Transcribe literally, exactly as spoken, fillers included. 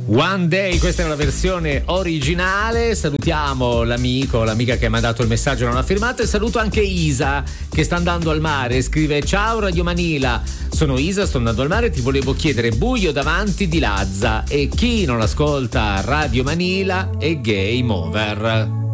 One Day, questa è la versione originale. Salutiamo l'amico, l'amica che ha mandato il messaggio non ha firmato, e saluto anche Isa che sta andando al mare. Scrive: ciao Radio Manila, sono Isa, sto andando al mare, ti volevo chiedere Buio davanti di Lazza, e chi non ascolta Radio Manila è game over.